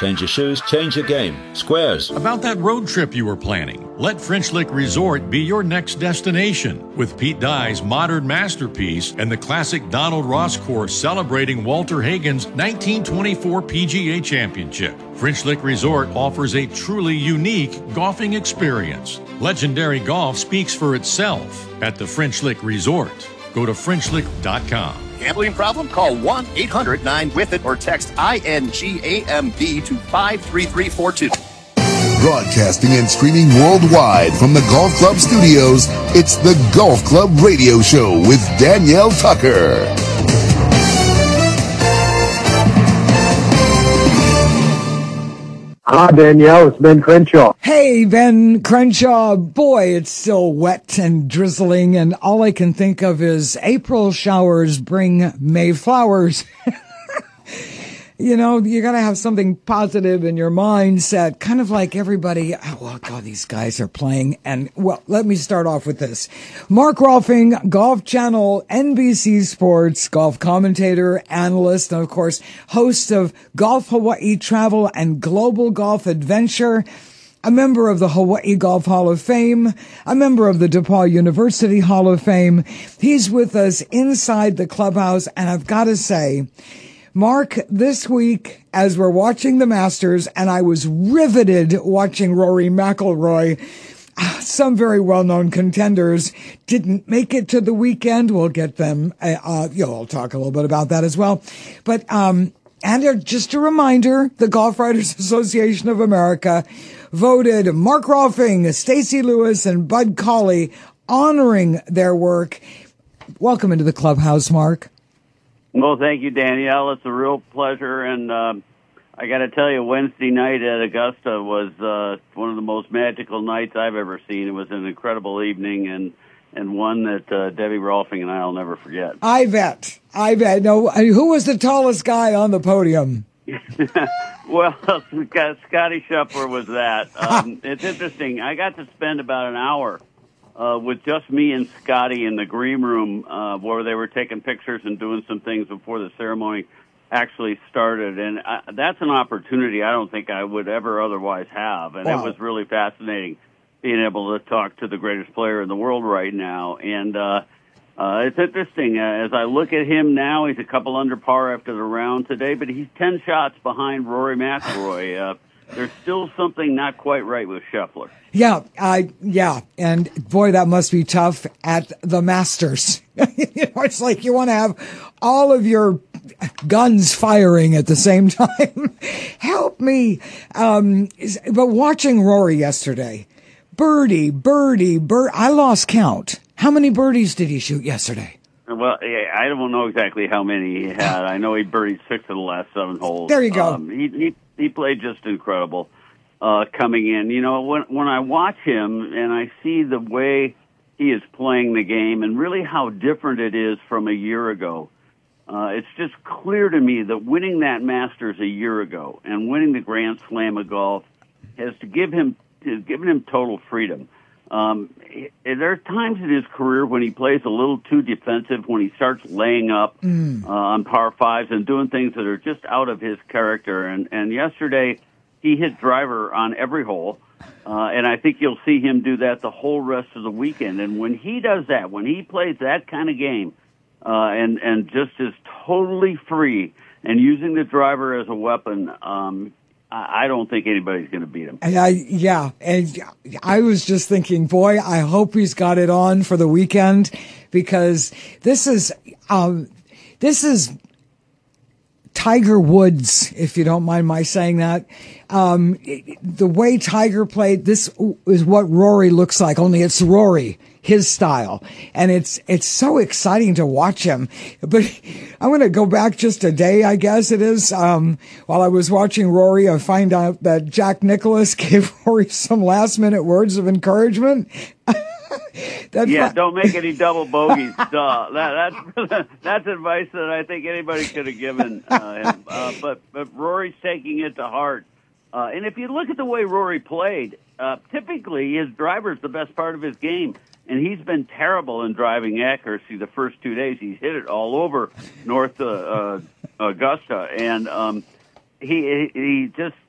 Change your shoes, change your game. Squares. About that road trip you were planning, let French Lick Resort be your next destination. With Pete Dye's modern masterpiece and the classic Donald Ross course celebrating Walter Hagen's 1924 PGA Championship, French Lick Resort offers a truly unique golfing experience. Legendary golf speaks for itself at the French Lick Resort. Go to FrenchLick.com. Gambling problem? Call 1-800-9-WITH-IT or text INGAMB to 53342. Broadcasting and streaming worldwide from the Golf Club studios, it's the Golf Club Radio Show with Danielle Tucker. Hi, Danielle. It's Ben Crenshaw. Hey, Ben Crenshaw. Boy, it's still wet and drizzling, and all I can think of is April showers bring May flowers. You know, you got to have something positive in your mindset, kind of like everybody. Oh, well, God, these guys are playing. And, well, let me start off with this. Mark Rolfing, Golf Channel, NBC Sports, golf commentator, analyst, and, of course, host of Golf Hawaii Travel and Global Golf Adventure, a member of the Hawaii Golf Hall of Fame, a member of the DePaul University Hall of Fame. He's with us inside the clubhouse, and I've got to say, Mark, this week, as we're watching the Masters, and I was riveted watching Rory McIlroy, some very well-known contenders didn't make it to the weekend. We'll get them. I'll talk a little bit about that as well. But, and just a reminder, the Golf Writers Association of America voted Mark Rolfing, Stacey Lewis, and Bud Cauley honoring their work. Welcome into the clubhouse, Mark. Well, thank you, Danielle. It's a real pleasure, and I got to tell you, Wednesday night at Augusta was one of the most magical nights I've ever seen. It was an incredible evening, and one that Debbie Rolfing and I will never forget. I bet. No, who was the tallest guy on the podium? Well, Scotty Scheffler was that. It's interesting. I got to spend about an hour with just me and Scotty in the green room where they were taking pictures and doing some things before the ceremony actually started. And that's an opportunity I don't think I would ever otherwise have. And It was really fascinating being able to talk to the greatest player in the world right now. And it's interesting. As I look at him now, he's a couple under par after the round today, but he's 10 shots behind Rory McIlroy. There's still something not quite right with Scheffler. Yeah. And boy, that must be tough at the Masters. It's like you want to have all of your guns firing at the same time. Help me. But watching Rory yesterday, birdie. I lost count. How many birdies did he shoot yesterday? Well, I don't know exactly how many he had. I know he birdied 6 of the last 7 holes. There you go. He played just incredible coming in. You know, when I watch him and I see the way he is playing the game and really how different it is from a year ago, it's just clear to me that winning that Masters a year ago and winning the Grand Slam of golf has given him total freedom. There are times in his career when he plays a little too defensive, when he starts laying up on par fives and doing things that are just out of his character. And yesterday, he hit driver on every hole, and I think you'll see him do that the whole rest of the weekend. And when he does that, when he plays that kind of game, and just is totally free and using the driver as a weapon, I don't think anybody's going to beat him. And I was just thinking, boy, I hope he's got it on for the weekend, because this is Tiger Woods, if you don't mind my saying that. The way Tiger played, this is what Rory looks like, only it's Rory, his style. And it's so exciting to watch him. But I'm going to go back just a day, I guess it is. While I was watching Rory, I find out that Jack Nicklaus gave Rory some last minute words of encouragement. Don't make any double bogeys. That's advice that I think anybody could have given him. But Rory's taking it to heart. And if you look at the way Rory played, typically his driver is the best part of his game. And he's been terrible in driving accuracy the first 2 days. He's hit it all over North Augusta. And he just